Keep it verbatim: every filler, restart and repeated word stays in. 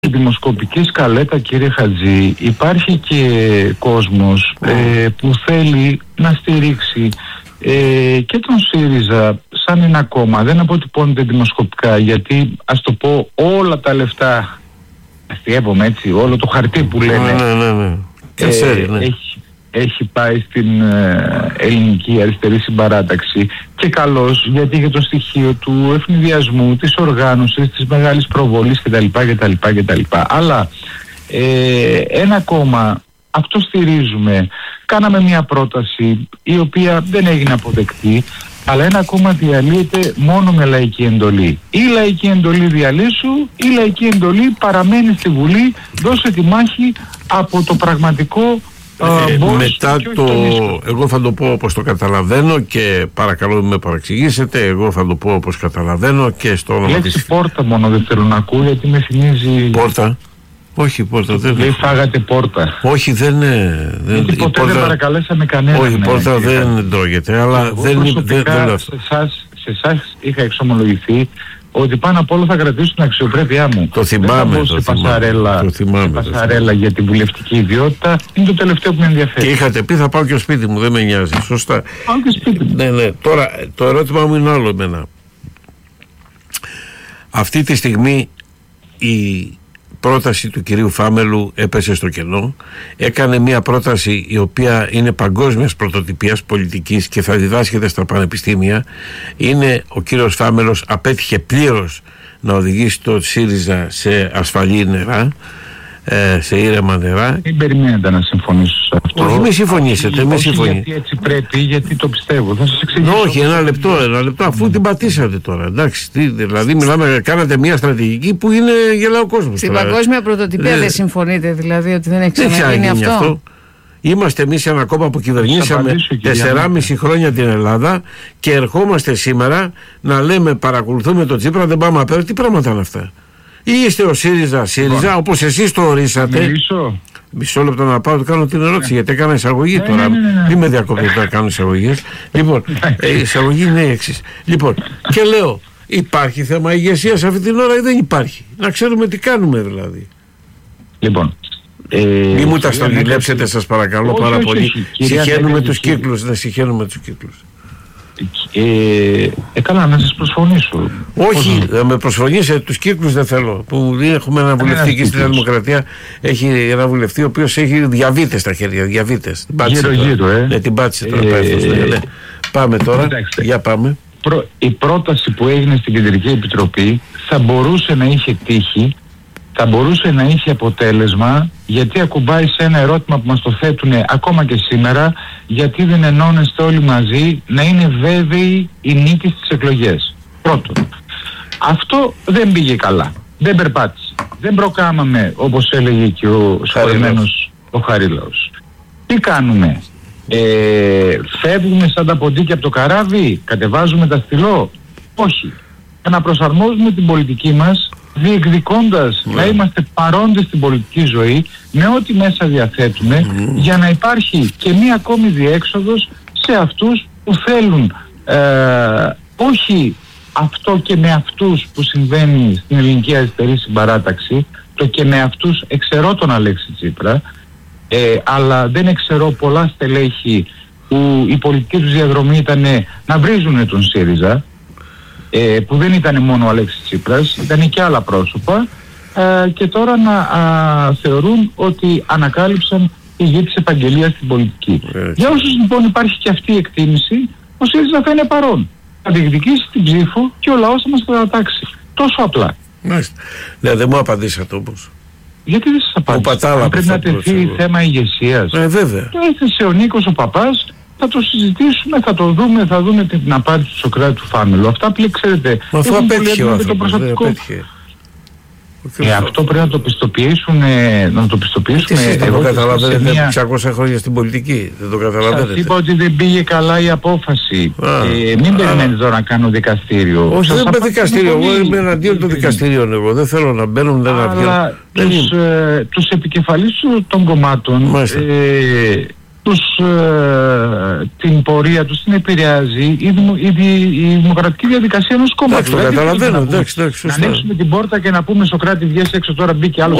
Στη δημοσκοπική σκαλέτα, κύριε Χατζή, υπάρχει και κόσμος ε, που θέλει να στηρίξει ε, και τον ΣΥΡΙΖΑ σαν ένα κόμμα. Δεν αποτυπώνεται δημοσκοπικά, γιατί ας το πω, όλα τα λεφτά, αστειεύομαι έτσι, όλο το χαρτί που λένε ναι, ναι, ναι. Ε, ναι. έχει, έχει πάει στην ε, ελληνική αριστερή συμπαράταξη, και καλώς, γιατί για το στοιχείο του ευνηδιασμού, της οργάνωσης, της μεγάλης προβολής κτλ. κτλ, κτλ. Αλλά ε, ένα κόμμα, αυτό στηρίζουμε. Κάναμε μια πρόταση η οποία δεν έγινε αποδεκτή, αλλά ένα κόμμα διαλύεται μόνο με λαϊκή εντολή. Ή λαϊκή εντολή διαλύσου, ή λαϊκή εντολή παραμένει στη Βουλή, δώσε τη μάχη από το πραγματικό ε, ε, μετά το... Εγώ θα το πω όπως το καταλαβαίνω και παρακαλώ μην με παραξηγήσετε, εγώ θα το πω όπως καταλαβαίνω και στο όνομα της... Λέξη πόρτα μόνο δεν θέλω να ακούω, γιατί με θυμίζει... Πόρτα? Όχι, πόρτα δεν λέει. Φάγατε πόρτα. Όχι, δεν είναι. Γιατί ποτέ πόρτα... δεν παρακαλέσαμε κανένα. Όχι, πόρτα δεν τρώγεται, αλλά εγώ δεν είναι. Δεν, δεν σε εσάς, σε εσάς είχα εξομολογηθεί ότι πάνω απ' όλα θα κρατήσω την αξιοπρέπειά μου. Το θυμάμαι. Δεν θα μπω σε πασαρέλα, το θυμάμαι, σε πασαρέλα για την βουλευτική ιδιότητα. Είναι το τελευταίο που με ενδιαφέρει. Και είχατε πει θα πάω και στο σπίτι μου, δεν με νοιάζει. Σωστά. Πάω και σπίτι μου. Ναι, ναι. Τώρα το ερώτημα μου είναι άλλο εμένα. Αυτή τη στιγμή η πρόταση του κυρίου Φάμελου έπεσε στο κενό. Έκανε μια πρόταση η οποία είναι παγκόσμιας πρωτοτυπίας πολιτικής και θα διδάσκεται στα πανεπιστήμια. Είναι ο κύριος Φάμελος απέτυχε πλήρως να οδηγήσει το ΣΥΡΙΖΑ σε ασφαλή νερά, σε ήρεμα νερά. Μην περιμένετε να συμφωνήσω σε αυτό. Όχι, μη συμφωνήσετε, μη συμφωνήσετε. Γιατί έτσι πρέπει, γιατί το πιστεύω. Θα σας εξηγήσω. Όχι, ένα λεπτό, ένα λεπτό, αφού την πατήσατε τώρα. Εντάξει, τι, δηλαδή μιλάμε, κάνατε μια στρατηγική που είναι γελάω κόσμος. Στην παγκόσμια πρωτοτυπία δεν συμφωνείτε, δηλαδή ότι δεν έχει ξαναγίνει αυτό. αυτό. Είμαστε εμείς ένα κόμμα που κυβερνήσαμε τεσσεράμισι χρόνια την Ελλάδα και ερχόμαστε σήμερα να λέμε παρακολουθούμε τον Τσίπρα, δεν πάμε απέρα. Τι πράγματα είναι αυτά? Ή είστε ο ΣΥΡΙΖΑ, ΣΥΡΙΖΑ, όπως εσείς το ορίσατε. Μιλήσω. Μισό λεπτό να πάω, του κάνω την ερώτηση, ναι. Γιατί έκανα εισαγωγή ναι, τώρα. Ναι, ναι, ναι. Μην με διακόπτετε να κάνω εισαγωγές. Λοιπόν, η εισαγωγή είναι η εξής. Λοιπόν, και λέω, υπάρχει θέμα ηγεσίας αυτή την ώρα ή δεν υπάρχει? Να ξέρουμε τι κάνουμε δηλαδή. Λοιπόν. Ε, Μην μου τα στρογγυλέψετε, σας παρακαλώ όχι, πάρα όχι, πολύ. Συχαίνουμε τους κύριε. κύκλους, να συχαίνουμε τους κύκλους. Ε, ε, καλά, να σας προσφωνήσω. Όχι, να με προσφωνήσετε, τους κύκλους δεν θέλω. Που έχουμε ένα βουλευτή και στη Νέα Δημοκρατία. Έχει ένα βουλευτή ο οποίος έχει διαβήτες στα χέρια. Διαβήτες. Γύρω-γύρω, ε. Ναι, την πάτησε τώρα. Ε, ναι. Πάμε τώρα. Κοιτάξτε, για πάμε. Προ, η πρόταση που έγινε στην Κεντρική Επιτροπή θα μπορούσε να είχε τύχη, θα μπορούσε να είχε αποτέλεσμα, γιατί ακουμπάει σε ένα ερώτημα που μας το θέτουν ακόμα και σήμερα, γιατί δεν ενώνεστε όλοι μαζί να είναι βέβαιη η νίκη στις εκλογές. Πρώτον, αυτό δεν πήγε καλά, δεν περπάτησε, δεν προκάμαμε όπως έλεγε και ο σχολεμένος ο Χαρίλαος. Τι κάνουμε? Ε, φεύγουμε σαν τα ποντίκια από το καράβι, κατεβάζουμε τα στυλό? Όχι. Να προσαρμόζουμε την πολιτική μας, διεκδικώντας yeah. να είμαστε παρόντες στην πολιτική ζωή με ό,τι μέσα διαθέτουμε, mm. για να υπάρχει και μία ακόμη διέξοδος σε αυτούς που θέλουν ε, όχι αυτό και με αυτούς που συμβαίνει στην ελληνική αριστερή συμπαράταξη, το και με αυτούς εξαιρώ τον Αλέξη Τσίπρα, ε, αλλά δεν εξαιρώ πολλά στελέχη που η πολιτική τους διαδρομή ήταν να βρίζουν τον ΣΥΡΙΖΑ, Ε, που δεν ήταν μόνο ο Αλέξης Τσίπρας, ήταν και άλλα πρόσωπα, ε, και τώρα να α, θεωρούν ότι ανακάλυψαν τη γη της επαγγελίας στην πολιτική. Yeah. Για όσους λοιπόν υπάρχει και αυτή η εκτίμηση, ο ΣΥΡΙΖΑ θα είναι παρόν. Θα διεκδικήσει την ψήφο και ο λαός θα μας κατατάξει. Τόσο απλά. Μάλιστα. Ναι, δεν μου απαντήσατε όμως. Γιατί δεν σας απάντησα? Αν πρέπει να τεθεί θέμα ηγεσίας. Ε, βέβαια. Το έθεσε ο Νίκος ο Παπάς. Θα το συζητήσουμε, θα το δούμε, θα δούμε την απάντηση του Σωκράτη του Φάμελου. Αυτά που ξέρετε. Μα αφού απέτυχε ο άνθρωπος, δεν απέτυχε. Ε, αυτό πρέπει να το πιστοποιήσουν, να το πιστοποιήσουμε. Εσείς δεν το καταλαβαίνετε μια... εξακόσια χρόνια στην πολιτική, δεν το καταλαβαίνετε. Σας είπα ότι δεν πήγε καλά η απόφαση. Α, ε, μην περιμένετε τώρα να κάνω δικαστήριο. Όχι, δεν είμαι δικαστήριο, εγώ είμαι εναντίον των δικαστηρίων εγώ. Δεν θέλω να μπαίνουν, δεν αλλά τους, ε, τους επικεφαλείς των κομμάτων, ε, τους, ε, την πορεία τους την επηρεάζει η, δημο, η, η, η δημοκρατική διαδικασία ενός κόμματος. Εντάξει, το καταλαβαίνω. Εντάξει, εντάξει, να ανοίξουμε την πόρτα και να πούμε Σωκράτη βγες έξω τώρα, μπήκε άλλο